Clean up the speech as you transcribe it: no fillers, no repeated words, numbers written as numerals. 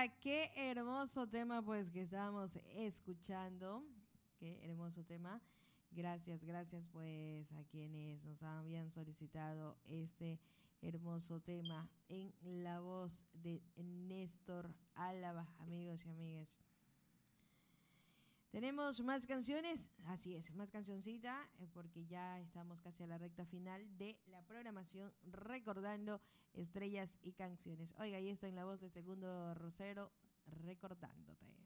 Oiga, qué hermoso tema pues que estábamos escuchando. Qué hermoso tema. Gracias pues a quienes nos habían solicitado este hermoso tema en la voz de Néstor Álava, amigos y amigas. ¿Tenemos más canciones? Así es, más cancioncita, porque ya estamos casi a la recta final de la programación recordando estrellas y canciones. Oiga, y esto en la voz de Segundo Rosero, recordándote.